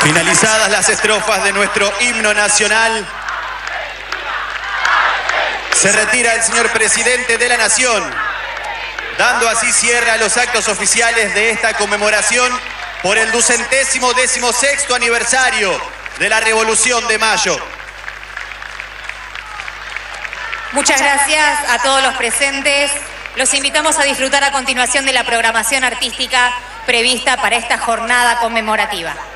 Finalizadas las estrofas de nuestro himno nacional, se retira el señor presidente de la Nación, dando así cierre a los actos oficiales de esta conmemoración por el 216º aniversario de la Revolución de Mayo. Muchas gracias a todos los presentes. Los invitamos a disfrutar a continuación de la programación artística prevista para esta jornada conmemorativa.